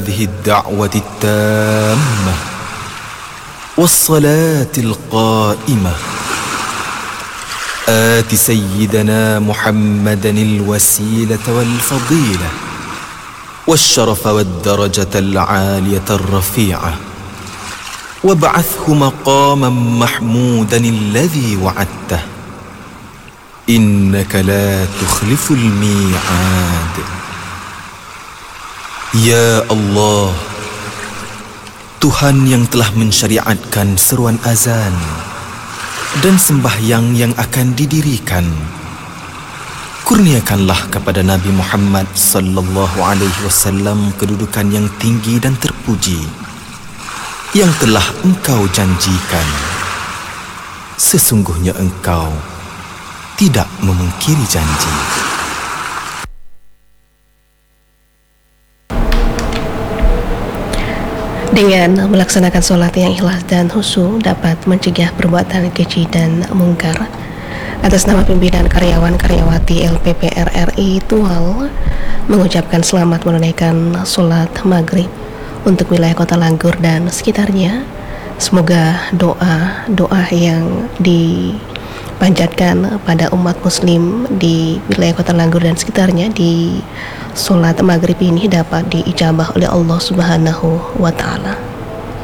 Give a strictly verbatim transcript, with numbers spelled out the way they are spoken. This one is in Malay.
هذه الدعوة التامة والصلاة القائمة آت سيدنا محمدا الوسيلة والفضيلة والشرف والدرجة العالية الرفيعة وابعثه مقاما محمودا الذي وعدته إنك لا تخلف الميعاد. Ya Allah, Tuhan yang telah mensyariatkan seruan azan dan sembahyang yang akan didirikan, kurniakanlah kepada Nabi Muhammad sallallahu alaihi wasallam kedudukan yang tinggi dan terpuji yang telah Engkau janjikan. Sesungguhnya Engkau tidak memungkiri janji. Dengan melaksanakan solat yang ikhlas dan khusyuk dapat mencegah perbuatan keji dan mungkar. Atas nama pimpinan karyawan-karyawati L P P R R I Tual mengucapkan selamat menunaikan solat maghrib untuk wilayah Kota Langgur dan sekitarnya. Semoga doa-doa yang dipanjatkan pada umat muslim di wilayah Kota Langgur dan sekitarnya di solat maghrib ini dapat diijabah oleh Allah Subhanahu wa Ta'ala.